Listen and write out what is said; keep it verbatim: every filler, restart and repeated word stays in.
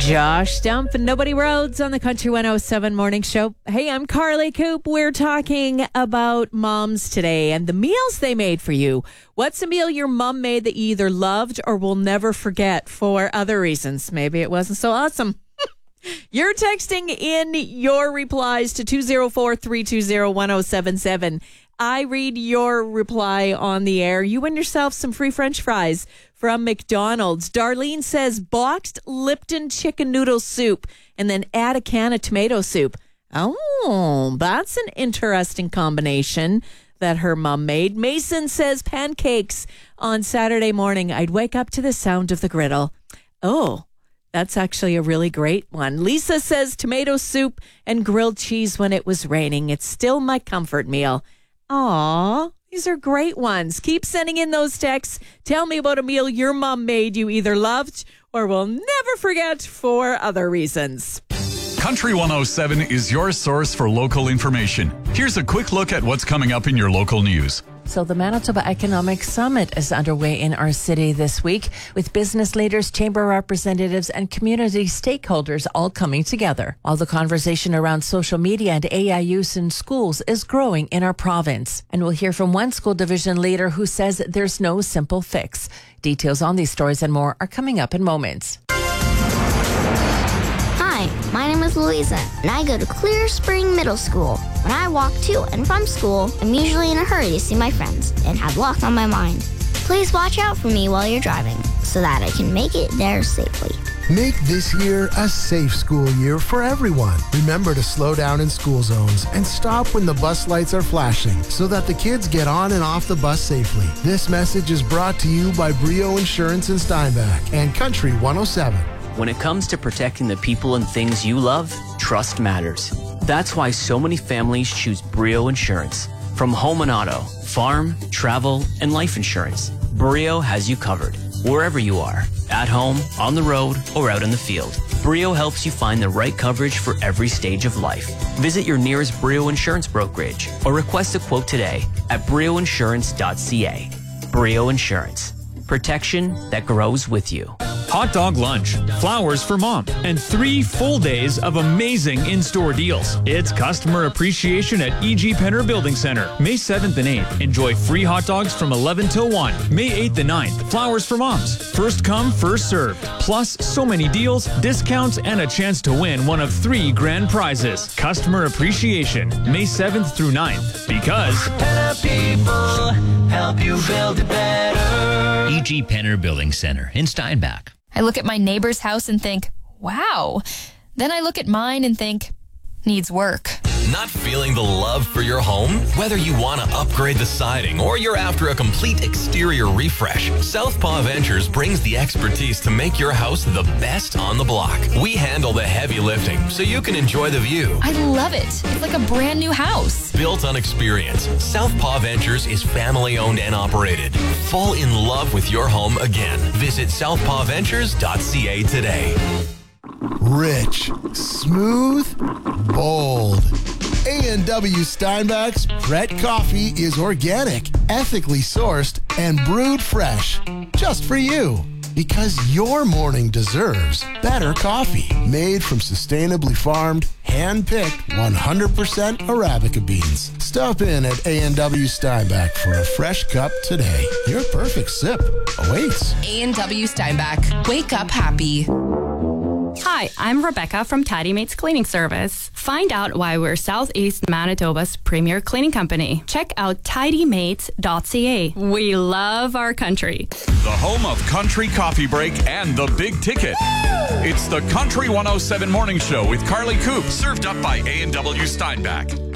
Josh Stump and Nobody Rhodes on the Country one oh seven Morning Show. Hey, I'm Carly Coop. We're talking about moms today and the meals they made for you. What's a meal your mom made that you either loved or will never forget for other reasons? Maybe it wasn't so awesome. You're texting in your replies to two oh four, three two oh, one oh seven seven. I read your reply on the air. You win yourself some free French fries from McDonald's. Darlene says boxed Lipton chicken noodle soup and then add a can of tomato soup. Oh, that's an interesting combination that her mom made. Mason says pancakes on Saturday morning. I'd wake up to the sound of the griddle. Oh, that's actually a really great one. Lisa says tomato soup and grilled cheese when it was raining. It's still my comfort meal. Aw, these are great ones. Keep sending in those texts. Tell me about a meal your mom made you either loved or will never forget for other reasons. Country one oh seven is your source for local information. Here's a quick look at what's coming up in your local news. So the Manitoba Economic Summit is underway in our city this week with business leaders, chamber representatives, and community stakeholders all coming together. While the conversation around social media and A I use in schools is growing in our province. And we'll hear from one school division leader who says there's no simple fix. Details on these stories and more are coming up in moments. Hi, my name is Louisa, and I go to Clear Spring Middle School. When I walk to and from school, I'm usually in a hurry to see my friends and have lots on my mind. Please watch out for me while you're driving so that I can make it there safely. Make this year a safe school year for everyone. Remember to slow down in school zones and stop when the bus lights are flashing so that the kids get on and off the bus safely. This message is brought to you by Brio Insurance in Steinbach and Country one oh seven. When it comes to protecting the people and things you love, trust matters. That's why so many families choose Brio Insurance. From home and auto, farm, travel, and life insurance, Brio has you covered. Wherever you are, at home, on the road, or out in the field, Brio helps you find the right coverage for every stage of life. Visit your nearest Brio Insurance brokerage or request a quote today at brio insurance dot c a. Brio Insurance. Protection that grows with you. Hot dog lunch, flowers for mom, and three full days of amazing in-store deals. It's customer appreciation at E G Penner Building Center. May seventh and eighth, enjoy free hot dogs from eleven till one. May eighth and ninth, flowers for moms. First come, first served. Plus, so many deals, discounts, and a chance to win one of three grand prizes. Customer appreciation, May seventh through ninth. Because people help you build it better. E G Penner Building Center in Steinbach. I look at my neighbor's house and think, wow. Then I look at mine and think, needs work. Not feeling the love for your home? Whether you want to upgrade the siding or you're after a complete exterior refresh, Southpaw Ventures brings the expertise to make your house the best on the block. We handle the heavy lifting so you can enjoy the view. I love it. It's like a brand new house. Built on experience, Southpaw Ventures is family owned and operated. Fall in love with your home again. Visit southpaw ventures dot c a today. Rich, smooth, bold. A and W Steinbach's Brett Coffee is organic, ethically sourced, and brewed fresh. Just for you. Because your morning deserves better coffee. Made from sustainably farmed, hand-picked, one hundred percent Arabica beans. Stop in at A and W Steinbach for a fresh cup today. Your perfect sip awaits. A and W Steinbach. Wake up happy. Hi, I'm Rebecca from Tidy Mates Cleaning Service. Find out why we're Southeast Manitoba's premier cleaning company. Check out tidy mates dot c a. We love our country. The home of Country Coffee Break and the Big Ticket. It's the Country one oh seven Morning Show with Carly Coop, served up by A and W Steinbach.